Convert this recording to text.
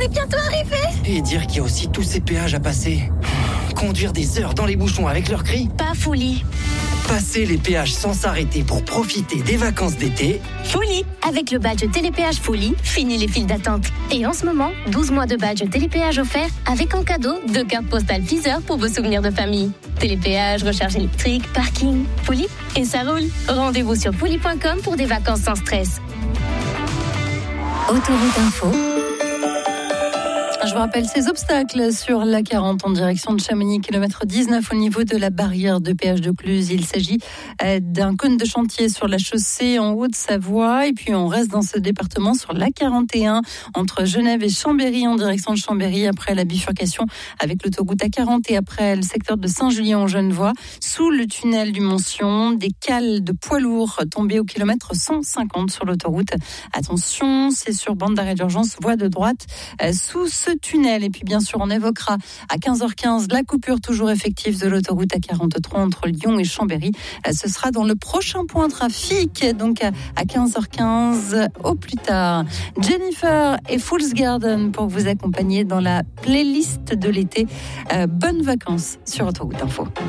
est bientôt arrivé. Et dire qu'il y a aussi tous ces péages à passer. Conduire des heures dans les bouchons avec leurs cris. Pas Fouli. Passer les péages sans s'arrêter pour profiter des vacances d'été. Fouli. Avec le badge Télépéage Fouli, fini les files d'attente. Et en ce moment, 12 mois de badge Télépéage offert avec en cadeau 2 cartes postales Deezer pour vos souvenirs de famille. Télépéage, recharge électrique, parking, Fouli et ça roule. Rendez-vous sur fouli.com pour des vacances sans stress. Autoroute Info. Je vous rappelle ces obstacles sur la 40 en direction de Chamonix, kilomètre 19 au niveau de la barrière de péage de Cluse. Il s'agit d'un cône de chantier sur la chaussée en Haute-Savoie. Et puis on reste dans ce département sur la 41 entre Genève et Chambéry en direction de Chambéry après la bifurcation avec l'autoroute A40 et après le secteur de Saint-Julien en Genevois. Sous le tunnel du Montsion, des cales de poids lourds tombées au kilomètre 150 sur l'autoroute. Attention, c'est sur bande d'arrêt d'urgence, voie de droite sous ce tunnel. Et puis bien sûr, on évoquera à 15h15 la coupure toujours effective de l'autoroute A43 entre Lyon et Chambéry. Ce sera dans le prochain point trafic, donc à 15h15 au plus tard. Jennifer et Fool's Garden pour vous accompagner dans la playlist de l'été. Bonnes vacances sur Autoroute Info.